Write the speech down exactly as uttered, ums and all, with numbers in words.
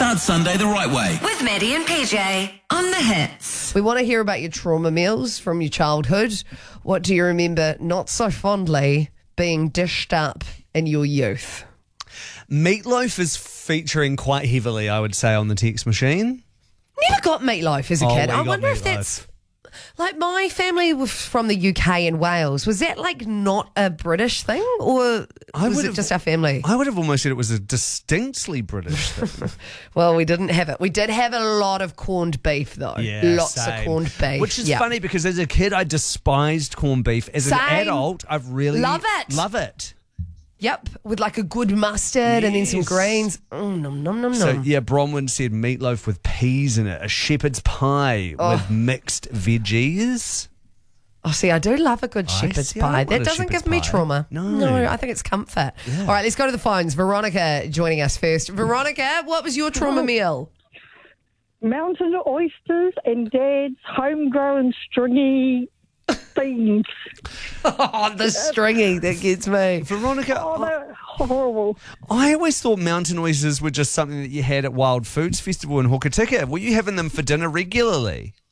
Start Sunday the right way. With Maddie and P J on the hits. We want to hear about your trauma meals from your childhood. What do you remember not so fondly being dished up in your youth? Meatloaf is featuring quite heavily, I would say, on the text machine. Never got meatloaf as a Oh, kid. we I got wonder if meatloaf. that's... Like, my family was from the U K and Wales. Was that, like, not a British thing? Or I was it would've- just our family? I would have almost said it was a distinctly British thing. Well, we didn't have it. We did have a lot of corned beef, though. Lots same. of corned beef. Which is Yeah. funny because as a kid, I despised corned beef. As Same. an adult, I've really... Love it. Love it. Yep, with, like, a good mustard and then some Yes. greens. Mm, nom, nom, nom, So, nom. yeah, Bronwyn said meatloaf with peas in it, a shepherd's pie Oh. with mixed veggies. Oh, see, I do love a good I shepherd's see, I pie. love That a doesn't shepherd's give me pie. trauma. No. No, I think it's comfort. All right, let's go to the phones. Veronica joining us first. Veronica, what was your trauma meal? Mountain oysters and Dad's homegrown stringy beans. Oh, the stringy that gets me. Veronica, Oh, I, they're horrible. I always thought mountain oysters were just something that you had at Wild Foods Festival in Hokitika. Were you having them for dinner regularly?